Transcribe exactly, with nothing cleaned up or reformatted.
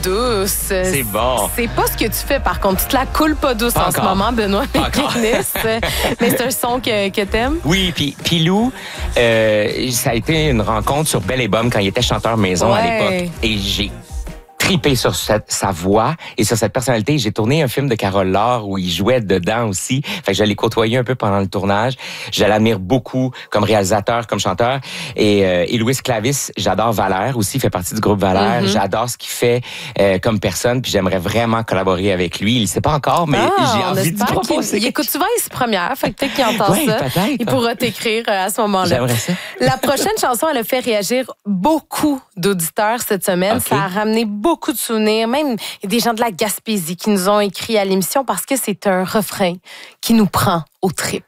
douce. C'est bon. C'est pas ce que tu fais, par contre. Tu te la coules pas douce Pas en encore. ce moment, Benoît Pas encore. Pécresse. Mais c'est un son que, que t'aimes? Oui, puis puis Lou, euh, ça a été une rencontre sur Belle et Bomme quand il était chanteur maison à Ouais. l'époque. Et j'ai tripé sur cette, sa voix et sur cette personnalité. J'ai tourné un film de Carole Laure où il jouait dedans aussi. Fait que je l'ai côtoyé un peu pendant le tournage. Je l'admire beaucoup comme réalisateur, comme chanteur. Et, euh, et Louis Clavis, j'adore Valère aussi, il fait partie du groupe Valère. Mm-hmm. J'adore ce qu'il fait euh, comme personne. Puis j'aimerais vraiment collaborer avec lui. Il ne sait pas encore, mais Ah, j'ai on envie de espère qu'il- proposer. Il écoute souvent les premières, fait que peut-être qu'il entend Ouais, ça. peut-être. Il pourra t'écrire euh, à ce moment-là. J'aimerais ça. La prochaine chanson, elle a fait réagir beaucoup d'auditeurs cette semaine. Ok. Ça a ramené beaucoup de souvenirs. Même il y a des gens de la Gaspésie qui nous ont écrit à l'émission parce que c'est un refrain qui nous prend aux tripes.